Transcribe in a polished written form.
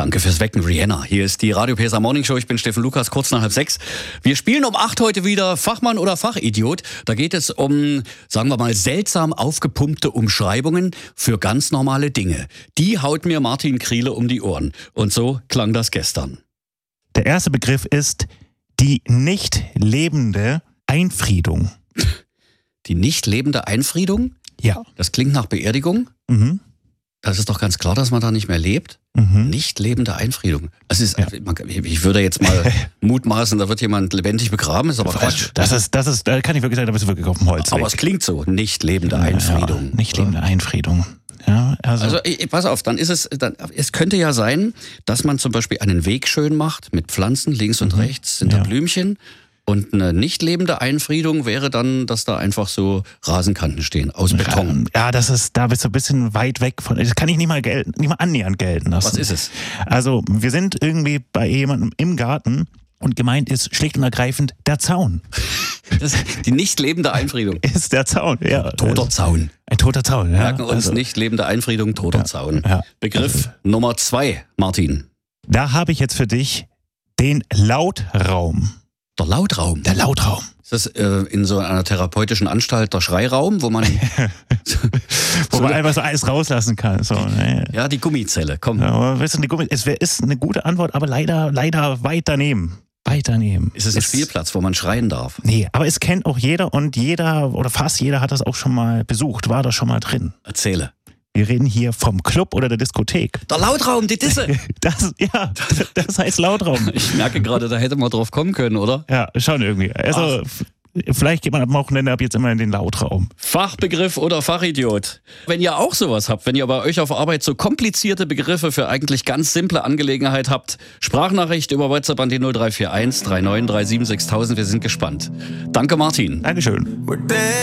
Danke fürs Wecken, Rihanna. Hier ist die Radio PSA Morning Show. Ich bin Steffen Lukas, kurz nach 5:30. Wir spielen um 8 heute wieder Fachmann oder Fachidiot. Da geht es um, sagen wir mal, seltsam aufgepumpte Umschreibungen für ganz normale Dinge. Die haut mir Martin Kriele um die Ohren. Und so klang das gestern. Der erste Begriff ist die nicht lebende Einfriedung. Die nicht lebende Einfriedung? Ja. Das klingt nach Beerdigung. Mhm. Das ist doch ganz klar, dass man da nicht mehr lebt. Mhm. Nicht lebende Einfriedung. Es ist, ich würde jetzt mal mutmaßen, da wird jemand lebendig begraben, ist aber Quatsch. Da kann ich wirklich sagen, da bist du wirklich auf dem Holz. Aber es klingt so, nicht lebende Einfriedung. Ja, nicht lebende Einfriedung. Ja, also pass auf, dann ist es, es könnte ja sein, dass man zum Beispiel einen Weg schön macht mit Pflanzen links und rechts, sind da Blümchen. Und eine nicht lebende Einfriedung wäre dann, dass da einfach so Rasenkanten stehen aus Beton. Ja, da bist du ein bisschen weit weg von. Das kann ich nicht mal annähernd gelten lassen. Was ist es? Also, wir sind irgendwie bei jemandem im Garten und gemeint ist schlicht und ergreifend der Zaun. Die nicht lebende Einfriedung. Ist der Zaun, ja. Toter Zaun. Ein toter Zaun, ja. Merken uns nicht lebende Einfriedung, toter Zaun. Ja. Begriff Nummer 2, Martin. Da habe ich jetzt für dich den Lautraum. Der Lautraum. Der Lautraum. Ist das in so einer therapeutischen Anstalt der Schreiraum, wo man... wo man einfach so alles rauslassen kann. So, ne? Ja, die Gummizelle, komm. Ja, es ist eine gute Antwort, aber leider weit daneben. Weit daneben. Ist es ein Spielplatz, wo man schreien darf? Nee, aber es kennt auch jeder und jeder oder fast jeder hat das auch schon mal besucht, war da schon mal drin. Erzähle. Wir reden hier vom Club oder der Diskothek. Der Lautraum, die Disse. Das heißt Lautraum. Ich merke gerade, da hätte man drauf kommen können, oder? Ja, schon irgendwie. Also vielleicht geht man am Wochenende ab jetzt immer in den Lautraum. Fachbegriff oder Fachidiot. Wenn ihr auch sowas habt, wenn ihr bei euch auf Arbeit so komplizierte Begriffe für eigentlich ganz simple Angelegenheit habt, Sprachnachricht über WhatsApp an die 0341 3937 6000. Wir sind gespannt. Danke, Martin. Dankeschön.